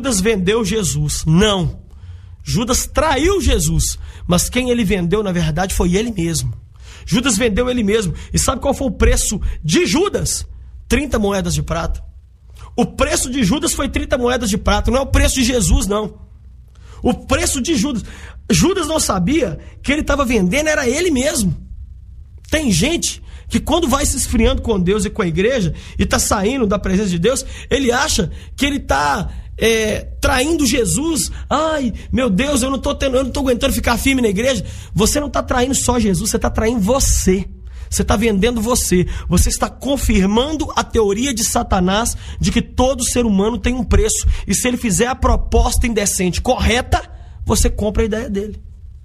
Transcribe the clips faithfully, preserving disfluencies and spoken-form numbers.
Judas vendeu Jesus. Não. Judas traiu Jesus, mas quem ele vendeu na verdade foi ele mesmo. Judas vendeu ele mesmo. E sabe qual foi o preço de Judas? trinta moedas de prata. O preço de Judas foi trinta moedas de prata, não é o preço de Jesus, não. O preço de Judas. Judas não sabia que ele estava vendendo, era ele mesmo. Tem gente que quando vai se esfriando com Deus e com a igreja e está saindo da presença de Deus, ele acha que ele está é, traindo Jesus. Ai, meu Deus, eu não estou tendo, eu não estou aguentando ficar firme na igreja. Você não está traindo só Jesus, você está traindo você. Você está vendendo você. Você está confirmando a teoria de Satanás de que todo ser humano tem um preço. E se ele fizer a proposta indecente correta, você compra a ideia dele.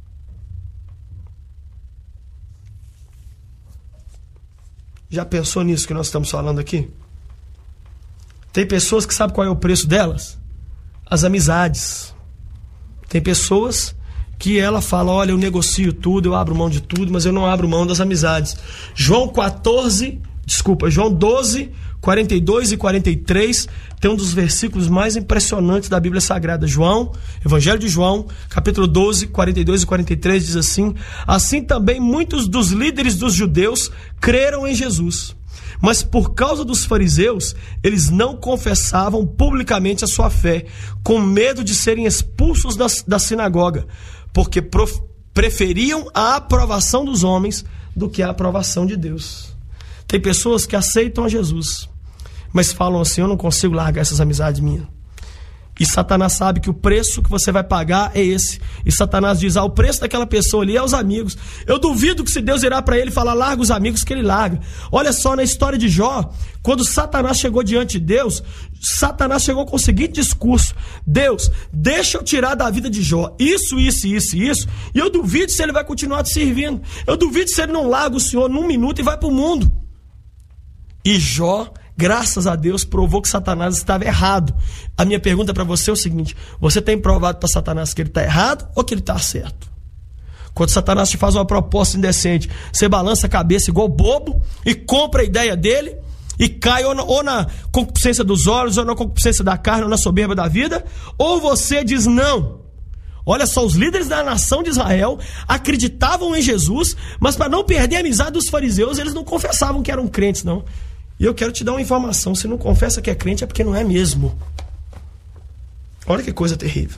Já pensou nisso que nós estamos falando aqui? Tem pessoas que sabem qual é o preço delas? As amizades. Tem pessoas que ela fala, olha, eu negocio tudo, eu abro mão de tudo, mas eu não abro mão das amizades. João quatorze, desculpa, João doze, quarenta e dois e quarenta e três, tem um dos versículos mais impressionantes da Bíblia Sagrada. João, Evangelho de João, capítulo doze, quarenta e dois e quarenta e três, diz assim: assim também muitos dos líderes dos judeus creram em Jesus, mas por causa dos fariseus, eles não confessavam publicamente a sua fé, com medo de serem expulsos da, da sinagoga, porque prof, preferiam a aprovação dos homens do que a aprovação de Deus. Tem pessoas que aceitam a Jesus, mas falam assim, eu não consigo largar essas amizades minhas. E Satanás sabe que o preço que você vai pagar é esse. E Satanás diz, ah, o preço daquela pessoa ali é os amigos. Eu duvido que se Deus irá para ele falar, larga os amigos, que ele larga. Olha só, na história de Jó, quando Satanás chegou diante de Deus, Satanás chegou com o seguinte discurso: Deus, deixa eu tirar da vida de Jó isso, isso, isso e isso, e eu duvido se ele vai continuar te servindo. Eu duvido se ele não larga o Senhor num minuto e vai para o mundo. E Jó, graças a Deus, provou que Satanás estava errado. A minha pergunta para você é o seguinte: você tem provado para Satanás que ele está errado ou que ele está certo? Quando Satanás te faz uma proposta indecente, você balança a cabeça igual bobo e compra a ideia dele e cai ou na, ou na concupiscência dos olhos, ou na concupiscência da carne, ou na soberba da vida, ou você diz não. Olha só, os líderes da nação de Israel acreditavam em Jesus, mas para não perder a amizade dos fariseus, eles não confessavam que eram crentes, não. E eu quero te dar uma informação: se não confessa que é crente é porque não é mesmo. Olha que coisa terrível.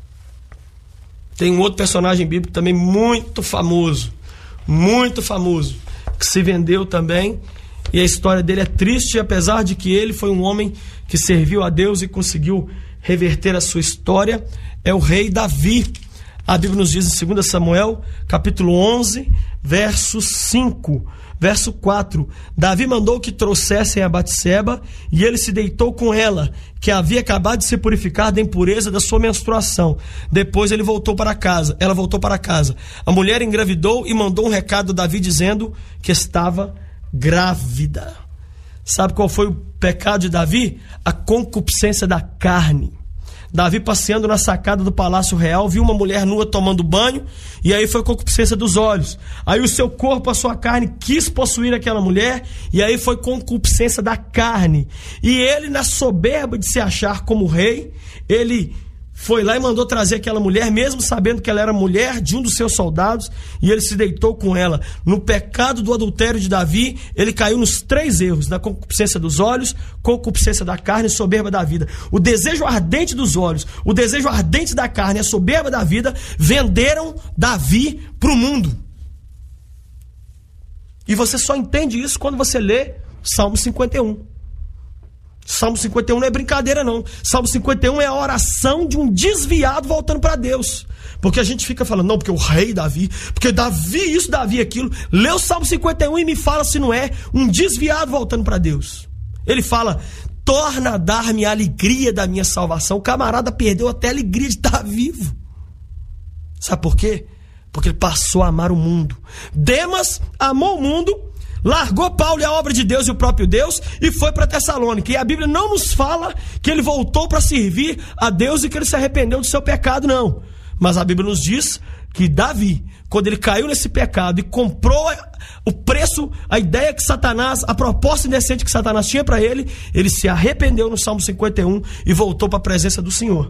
Tem um outro personagem bíblico também muito famoso, muito famoso, que se vendeu também, e a história dele é triste, apesar de que ele foi um homem que serviu a Deus e conseguiu reverter a sua história. É o rei Davi. A Bíblia nos diz em dois Samuel, capítulo onze, verso cinco, verso quatro: Davi mandou que trouxessem a Batseba, e ele se deitou com ela, que havia acabado de se purificar da impureza da sua menstruação. Depois ele voltou para casa, ela voltou para casa. A mulher engravidou e mandou um recado a Davi dizendo que estava grávida. Sabe qual foi o pecado de Davi? A concupiscência da carne. Davi, passeando na sacada do palácio real, viu uma mulher nua tomando banho, e aí foi concupiscência dos olhos. Aí o seu corpo, a sua carne, quis possuir aquela mulher, e aí foi concupiscência da carne. E ele, na soberba de se achar como rei, ele foi lá e mandou trazer aquela mulher, mesmo sabendo que ela era mulher de um dos seus soldados, e ele se deitou com ela. No pecado do adultério de Davi, ele caiu nos três erros: na concupiscência dos olhos, concupiscência da carne e soberba da vida. O desejo ardente dos olhos, o desejo ardente da carne e a soberba da vida venderam Davi para o mundo. E você só entende isso quando você lê Salmo cinquenta e um. Salmo cinquenta e um não é brincadeira, não. Salmo cinquenta e um é a oração de um desviado voltando para Deus. Porque a gente fica falando, não, porque o rei Davi, porque Davi isso, Davi aquilo. Lê o Salmo cinquenta e um e me fala se não é um desviado voltando para Deus. Ele fala, torna a dar-me a alegria da minha salvação. O camarada perdeu até a alegria de estar vivo. Sabe por quê? Porque ele passou a amar o mundo. Demas amou o mundo, largou Paulo e a obra de Deus e o próprio Deus e foi para Tessalônica. E a Bíblia não nos fala que ele voltou para servir a Deus e que ele se arrependeu do seu pecado, não. Mas a Bíblia nos diz que Davi, quando ele caiu nesse pecado e comprou o preço, a ideia que Satanás, a proposta indecente que Satanás tinha para ele, ele se arrependeu no Salmo cinquenta e um e voltou para a presença do Senhor.